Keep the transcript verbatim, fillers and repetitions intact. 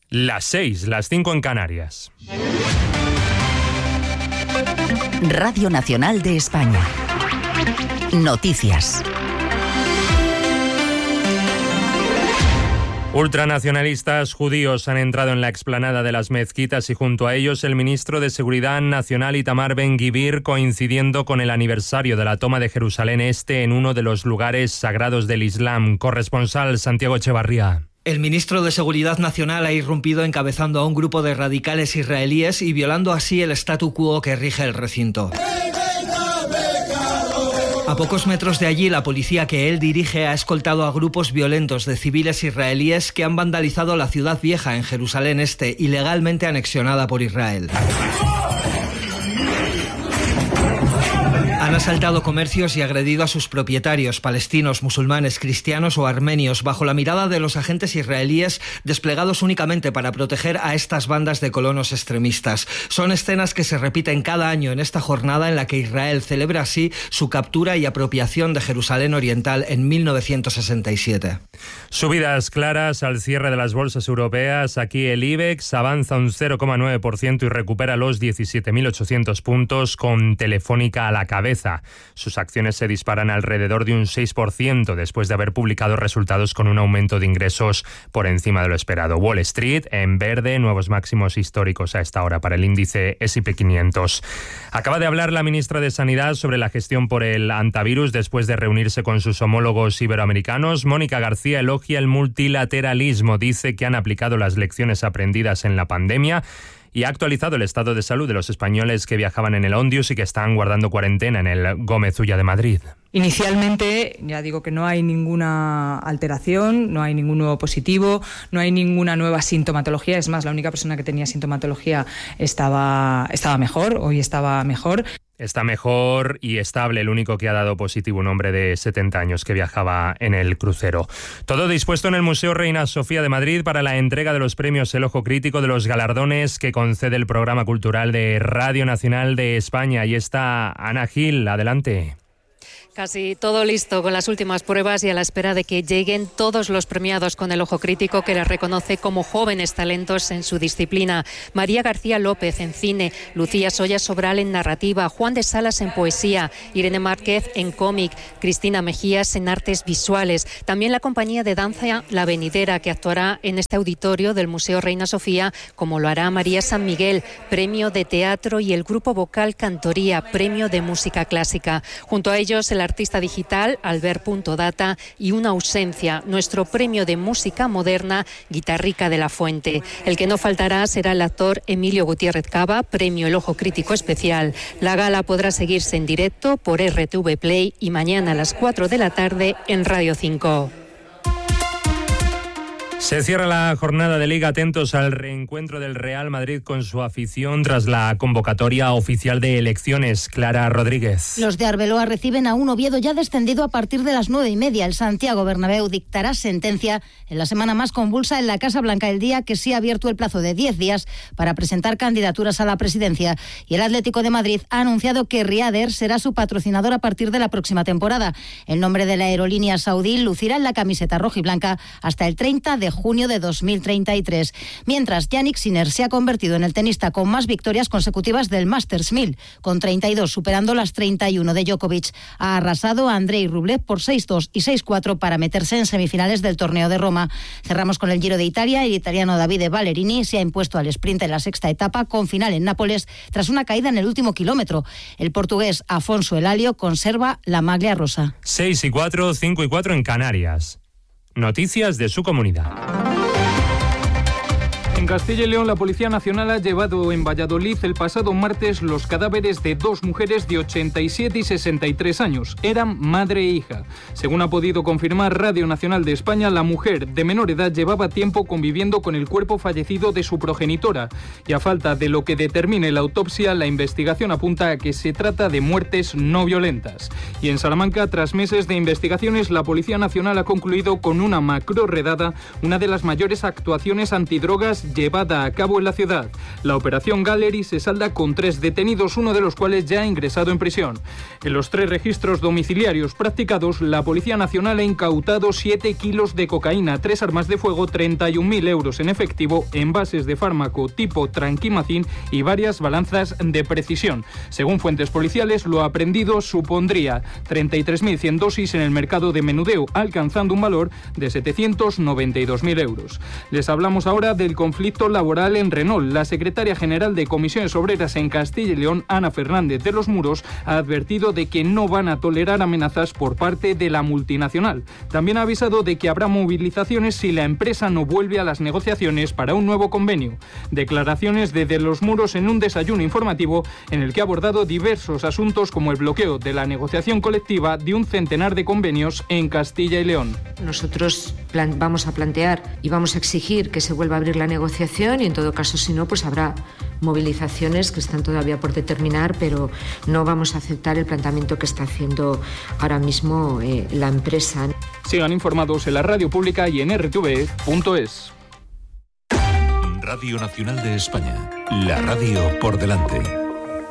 Las seis, las cinco en Canarias. Radio Nacional de España. Noticias. Ultranacionalistas judíos han entrado en la explanada de las mezquitas y junto a ellos el ministro de Seguridad Nacional Itamar Ben-Gvir, coincidiendo con el aniversario de la toma de Jerusalén Este en uno de los lugares sagrados del Islam. Corresponsal Santiago Echevarría. El ministro de Seguridad Nacional ha irrumpido encabezando a un grupo de radicales israelíes y violando así el statu quo que rige el recinto. A pocos metros de allí, la policía que él dirige ha escoltado a grupos violentos de civiles israelíes que han vandalizado la ciudad vieja en Jerusalén Este, ilegalmente anexionada por Israel. Han asaltado comercios y agredido a sus propietarios, palestinos, musulmanes, cristianos o armenios, bajo la mirada de los agentes israelíes desplegados únicamente para proteger a estas bandas de colonos extremistas. Son escenas que se repiten cada año en esta jornada en la que Israel celebra así su captura y apropiación de Jerusalén Oriental en mil novecientos sesenta y siete. Subidas claras al cierre de las bolsas europeas. Aquí el IBEX avanza un cero coma nueve por ciento y recupera los diecisiete mil ochocientos puntos con Telefónica a la cabeza. Sus acciones se disparan alrededor de un seis por ciento después de haber publicado resultados con un aumento de ingresos por encima de lo esperado. Wall Street en verde, nuevos máximos históricos a esta hora para el índice ese y pe quinientos. Acaba de hablar la ministra de Sanidad sobre la gestión por el antivirus después de reunirse con sus homólogos iberoamericanos. Mónica García elogia el multilateralismo, dice que han aplicado las lecciones aprendidas en la pandemia y ha actualizado el estado de salud de los españoles que viajaban en el Ondius y que están guardando cuarentena en el Gómez Ulla de Madrid. Inicialmente, ya digo que no hay ninguna alteración, no hay ningún nuevo positivo, no hay ninguna nueva sintomatología. Es más, la única persona que tenía sintomatología estaba, estaba mejor, hoy estaba mejor. Está mejor y estable, el único que ha dado positivo, un hombre de setenta años que viajaba en el crucero. Todo dispuesto en el Museo Reina Sofía de Madrid para la entrega de los premios El Ojo Crítico, de los galardones que concede el Programa Cultural de Radio Nacional de España. Ahí está Ana Gil, adelante. Casi todo listo con las últimas pruebas y a la espera de que lleguen todos los premiados con el Ojo Crítico, que les reconoce como jóvenes talentos en su disciplina. María García López en cine, Lucía Soya Sobral en narrativa, Juan de Salas en poesía, Irene Márquez en cómic, Cristina Mejías en artes visuales. También la compañía de danza La Venidera, que actuará en este auditorio del Museo Reina Sofía, como lo hará María San Miguel, premio de teatro, y el grupo vocal Cantoría, premio de música clásica. Junto a ellos el artista digital Albert.data y Una ausencia, nuestro premio de música moderna Guitarrica de la Fuente. El que no faltará será el actor Emilio Gutiérrez Cava, premio El Ojo Crítico Especial. La gala podrá seguirse en directo por R T V Play y mañana a las cuatro de la tarde en Radio cinco. Se cierra la jornada de Liga. Atentos al reencuentro del Real Madrid con su afición tras la convocatoria oficial de elecciones. Clara Rodríguez. Los de Arbeloa reciben a un Oviedo ya descendido a partir de las nueve y media. El Santiago Bernabéu dictará sentencia en la semana más convulsa en la Casa Blanca, el día que sí ha abierto el plazo de diez días para presentar candidaturas a la presidencia. Y el Atlético de Madrid ha anunciado que Riad Air será su patrocinador a partir de la próxima temporada. El nombre de la aerolínea saudí lucirá en la camiseta rojiblanca hasta el treinta de junio de dos mil treinta y tres. Mientras, Jannik Sinner se ha convertido en el tenista con más victorias consecutivas del Masters mil, con treinta y dos, superando las treinta y uno de Djokovic. Ha arrasado a Andrei Rublev por seis dos y seis cuatro para meterse en semifinales del torneo de Roma. Cerramos con el Giro de Italia. El italiano Davide Ballerini se ha impuesto al sprint en la sexta etapa, con final en Nápoles, tras una caída en el último kilómetro. El portugués Afonso Elalio conserva la maglia rosa. seis y cuatro, cinco y cuatro en Canarias. Noticias de su comunidad. En Castilla y León, la Policía Nacional ha llevado en Valladolid el pasado martes los cadáveres de dos mujeres de ochenta y siete y sesenta y tres años. Eran madre e hija. Según ha podido confirmar Radio Nacional de España, la mujer de menor edad llevaba tiempo conviviendo con el cuerpo fallecido de su progenitora. Y a falta de lo que determine la autopsia, la investigación apunta a que se trata de muertes no violentas. Y en Salamanca, tras meses de investigaciones, la Policía Nacional ha concluido con una macro redada, una de las mayores actuaciones antidrogas vez llevada a cabo en la ciudad. La operación Gallery se salda con tres detenidos, uno de los cuales ya ha ingresado en prisión. En los tres registros domiciliarios practicados, la Policía Nacional ha incautado siete kilos de cocaína, tres armas de fuego, treinta y un mil euros en efectivo, envases de fármaco tipo tranquimacin y varias balanzas de precisión. Según fuentes policiales, lo aprendido supondría treinta y tres mil cien dosis en el mercado de menudeo, alcanzando un valor de setecientos noventa y dos mil euros. Les hablamos ahora del conflicto laboral en Renault. La secretaria general de Comisiones Obreras en Castilla y León, Ana Fernández de los Muros, ha advertido de que no van a tolerar amenazas por parte de la multinacional. También ha avisado de que habrá movilizaciones si la empresa no vuelve a las negociaciones para un nuevo convenio. Declaraciones de De los Muros en un desayuno informativo en el que ha abordado diversos asuntos como el bloqueo de la negociación colectiva de un centenar de convenios en Castilla y León. Nosotros plan- vamos a plantear y vamos a exigir que se vuelva a abrir la negociación y en todo caso, si no, pues habrá movilizaciones que están todavía por determinar, pero no vamos a aceptar el planteamiento que está haciendo ahora mismo eh, la empresa. Sigan informados en la radio pública y en r t v punto es. Radio Nacional de España, la radio por delante.